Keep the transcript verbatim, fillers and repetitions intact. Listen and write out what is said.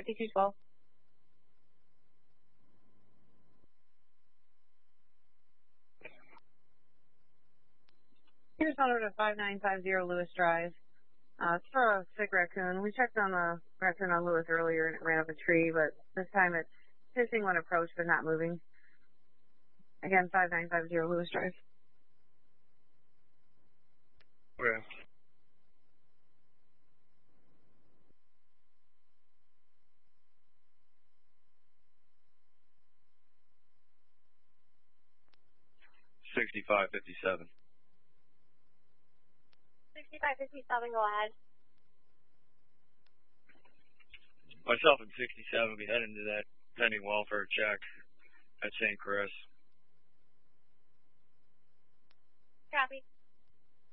fifty-two twelve. Here's on to five nine five zero Lewis Drive. Uh, it's for a sick raccoon. We checked on the raccoon on Lewis earlier and it ran up a tree, but this time it's hissing when approached but not moving. Again, five nine five zero Lewis Drive. Okay. Sixty-five fifty-seven. Sixty-five fifty-seven. Go ahead. Myself and sixty-seven will be heading to that pending welfare check at Saint Chris. Copy.